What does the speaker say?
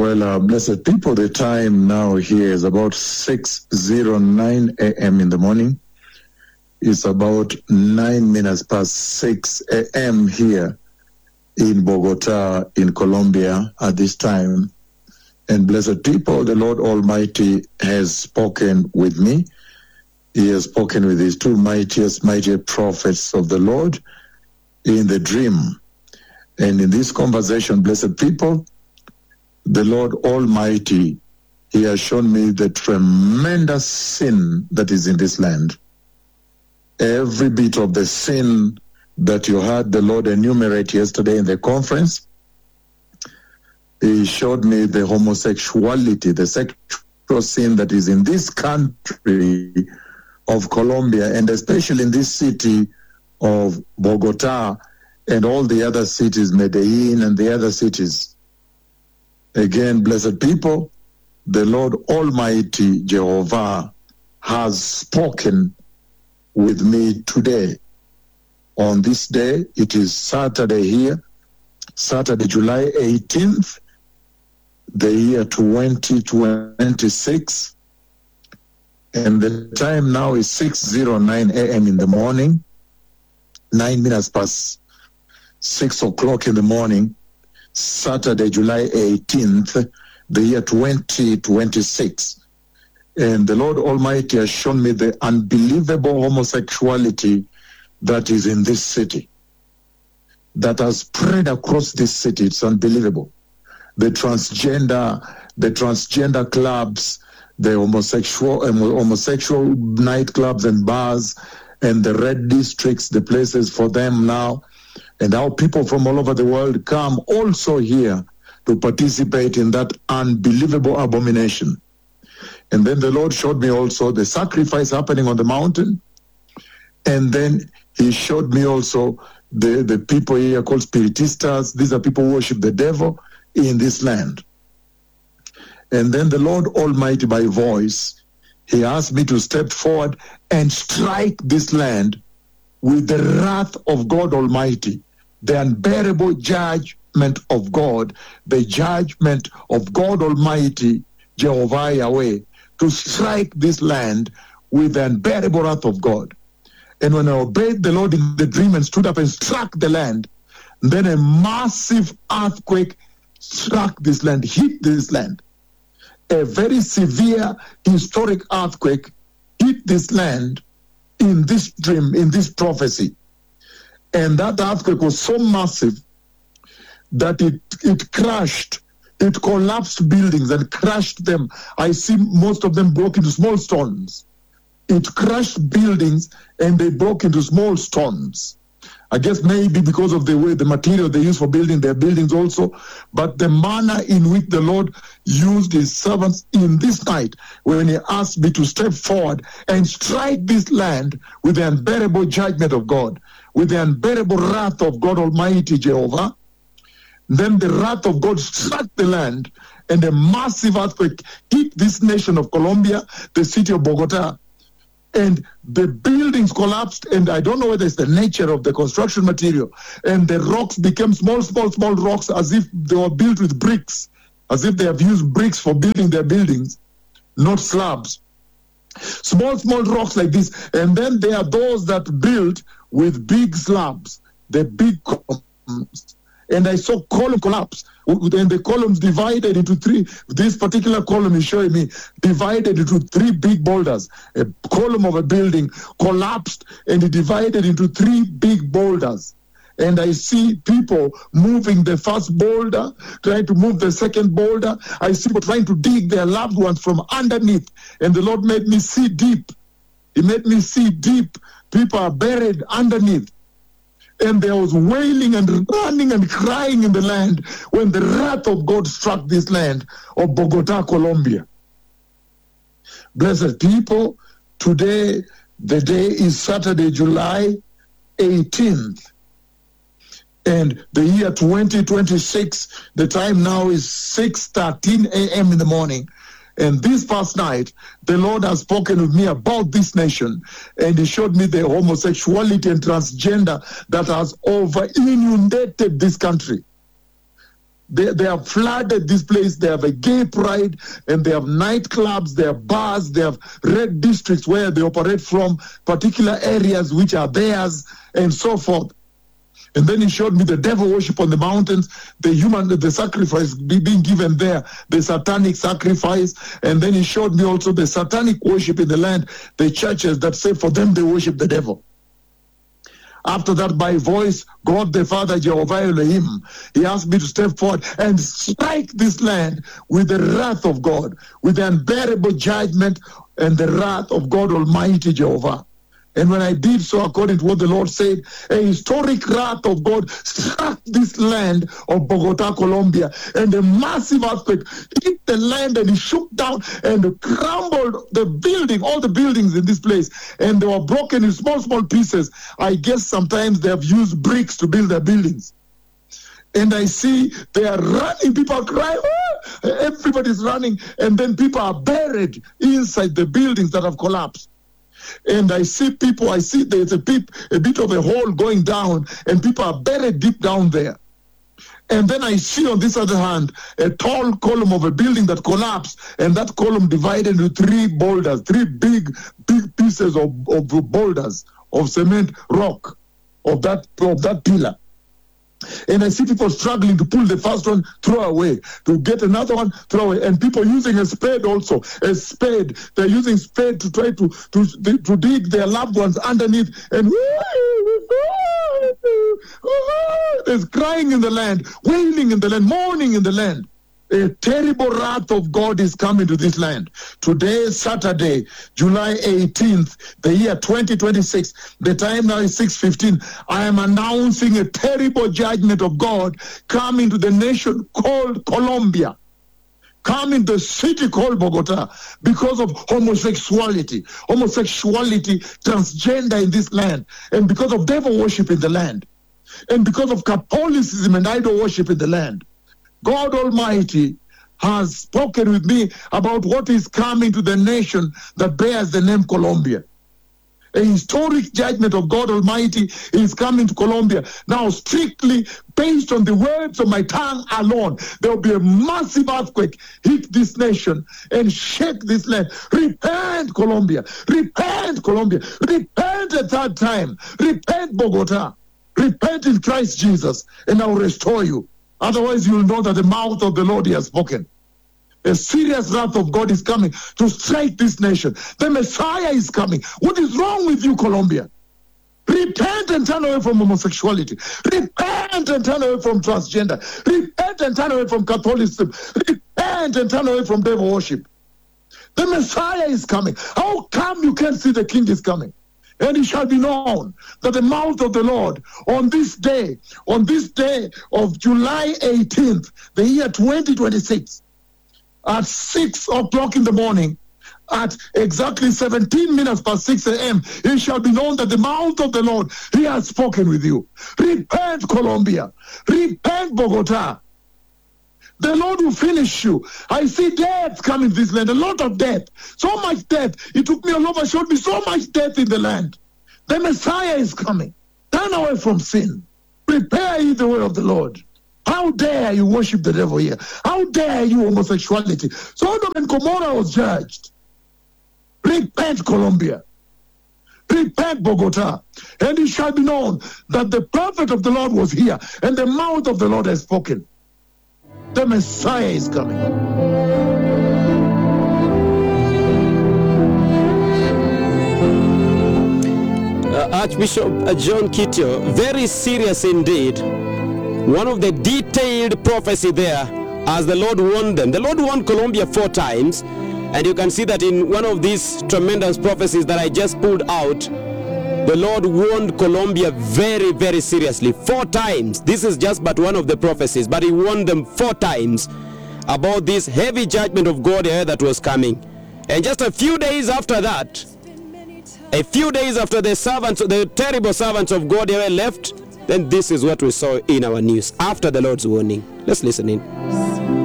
Well, blessed people, the time now here is about 6:09 a.m. in the morning. It's about 9 minutes past 6 a.m. here in Bogota, in Colombia at this time. And blessed people, the Lord Almighty has spoken with me. He has spoken with his two mighty prophets of the Lord in the dream. And in this conversation, blessed people, the Lord Almighty, he has shown me the tremendous sin that is in this land. Every bit of the sin that you heard the Lord enumerate yesterday in the conference, he showed me the homosexuality, the sexual sin that is in this country of Colombia, and especially in this city of Bogota and all the other cities, Medellin and the other cities. Again, blessed people, the Lord Almighty Jehovah has spoken with me today. On this day, it is Saturday here, Saturday, July 18th, the year 2026. And the time now is 6:09 a.m. in the morning, 9 minutes past 6 o'clock in the morning, Saturday, July 18th, the year 2026. And the Lord Almighty has shown me the unbelievable homosexuality that is in this city, that has spread across this city. It's unbelievable. The transgender clubs, the homosexual nightclubs and bars, and the red districts, the places for them now, and how people from all over the world come also here to participate in that unbelievable abomination. And then the Lord showed me also the sacrifice happening on the mountain. And then he showed me also the people here called spiritistas. These are people who worship the devil in this land. And then the Lord Almighty, by voice, he asked me to step forward and strike this land with the wrath of God Almighty, the unbearable judgment of God, the judgment of God Almighty, Jehovah Yahweh, to strike this land with the unbearable wrath of God. And when I obeyed the Lord in the dream and stood up and struck the land, then a massive earthquake struck this land, hit this land. A very severe historic earthquake hit this land in this dream, in this prophecy. And that earthquake was so massive that it crushed, it collapsed buildings and crushed them. I see most of them broke into small stones. It crushed buildings and they broke into small stones. I guess maybe because of the way the material they use for building their buildings also, but the manner in which the Lord used his servants in this night when he asked me to step forward and strike this land with the unbearable judgment of God, with the unbearable wrath of God Almighty Jehovah. Then the wrath of God struck the land and a massive earthquake hit this nation of Colombia, the city of Bogota. And the buildings collapsed, and I don't know whether it's the nature of the construction material, and the rocks became small rocks as if they were built with bricks, as if they have used bricks for building their buildings, not slabs. Small rocks like this. And then there are those that build with big slabs, the big columns. And I saw column collapse, and the columns divided into three. This particular column is showing me divided into three big boulders. A column of a building collapsed and it divided into three big boulders. And I see people moving the first boulder, trying to move the second boulder. I see people trying to dig their loved ones from underneath. And the Lord made me see deep. He made me see deep. People are buried underneath. And there was wailing and running and crying in the land when the wrath of God struck this land of Bogota, Colombia. Blessed people, today, the day is Saturday, July 18th. And the year 2026, the time now is 6:13 a.m. in the morning. And this past night, the Lord has spoken with me about this nation, and he showed me the homosexuality and transgender that has over-inundated this country. They have flooded this place. They have a gay pride, and they have nightclubs, they have bars, they have red districts where they operate from, particular areas which are theirs, and so forth. And then he showed me the devil worship on the mountains, the sacrifice being given there, the satanic sacrifice. And then he showed me also the satanic worship in the land, the churches that say for them they worship the devil. After that, by voice, God the Father, Jehovah Elohim, he asked me to step forward and strike this land with the wrath of God, with the unbearable judgment and the wrath of God Almighty Jehovah. And when I did so, according to what the Lord said, a historic wrath of God struck this land of Bogota, Colombia, and a massive earthquake hit the land, and it shook down and crumbled the building, all the buildings in this place, and they were broken in small, small pieces. I guess sometimes they have used bricks to build their buildings. And I see they are running, people are crying, oh! Everybody's running, and then people are buried inside the buildings that have collapsed. And I see people, I see there's a bit of a hole going down, and people are buried deep down there. And then I see on this other hand, a tall column of a building that collapsed, and that column divided into three boulders, three big pieces of boulders, of cement rock, of that pillar. And I see people struggling to pull the first one, throw away, to get another one, throw away, and people using a spade also, a spade. They're using spade to try to dig their loved ones underneath, and there's crying in the land, wailing in the land, mourning in the land. A terrible wrath of God is coming to this land. Today, Saturday, July 18th, the year 2026, the time now is 6:15. I am announcing a terrible judgment of God coming to the nation called Colombia, coming to the city called Bogota, because of homosexuality, transgender in this land, and because of devil worship in the land, and because of Catholicism and idol worship in the land. God Almighty has spoken with me about what is coming to the nation that bears the name Colombia. A historic judgment of God Almighty is coming to Colombia. Now, strictly based on the words of my tongue alone, there will be a massive earthquake hit this nation and shake this land. Repent, Colombia. Repent, Colombia. Repent a third time. Repent, Bogota. Repent in Christ Jesus, and I will restore you. Otherwise, you will know that the mouth of the Lord has spoken. A serious wrath of God is coming to strike this nation. The Messiah is coming. What is wrong with you, Colombia? Repent and turn away from homosexuality. Repent and turn away from transgender. Repent and turn away from Catholicism. Repent and turn away from devil worship. The Messiah is coming. How come you can't see the King is coming? And it shall be known that the mouth of the Lord on this day of July 18th, the year 2026, at 6 o'clock in the morning, at exactly 17 minutes past 6 a.m., it shall be known that the mouth of the Lord, he has spoken with you. Repent, Colombia. Repent, Bogota. The Lord will finish you. I see death coming to this land, a lot of death. So much death. He took me all over, showed me so much death in the land. The Messiah is coming. Turn away from sin. Prepare ye the way of the Lord. How dare you worship the devil here? How dare you homosexuality? Sodom and Gomorrah was judged. Repent, Colombia. Repent, Bogota. And it shall be known that the prophet of the Lord was here, and the mouth of the Lord has spoken. The Messiah is coming. Archbishop John Kitio, very serious indeed. One of the detailed prophecy there, as the Lord warned them. The Lord warned Colombia 4 times, and you can see that in one of these tremendous prophecies that I just pulled out, the Lord warned Colombia very, very seriously 4 times. This is just but one of the prophecies, but he warned them 4 times about this heavy judgment of God here that was coming. And just a few days after that, a few days after the terrible servants of God here left, then this is what we saw in our news after the Lord's warning. Let's listen in.